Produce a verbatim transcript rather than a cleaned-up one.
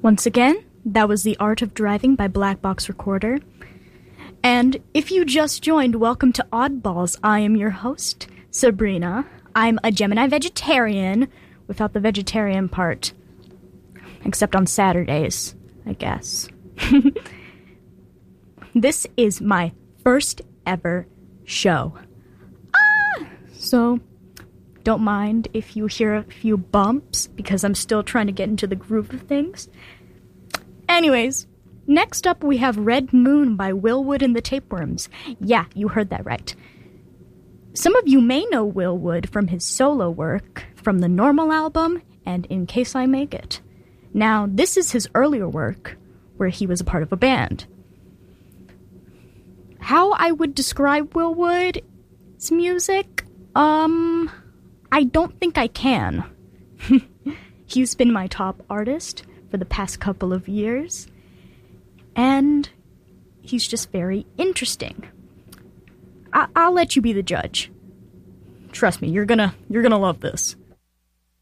Once again, that was The Art of Driving by Black Box Recorder. And if you just joined, welcome to Oddballs. I am your host, Sabrina. I'm a Gemini vegetarian, without the vegetarian part. Except on Saturdays, I guess. This is my first ever show. Ah! So, don't mind if you hear a few bumps, because I'm still trying to get into the groove of things. Anyways, next up we have Red Moon by Willwood and the Tapeworms. Yeah, you heard that right. Some of you may know Willwood from his solo work, from the Normal album, and In Case I Make It. Now, this is his earlier work, where he was a part of a band. How I would describe Willwood's music? Um, I don't think I can. He's been my top artist for the past couple of years, and he's just very interesting. I- I'll let you be the judge. Trust me, you're gonna you're gonna love this.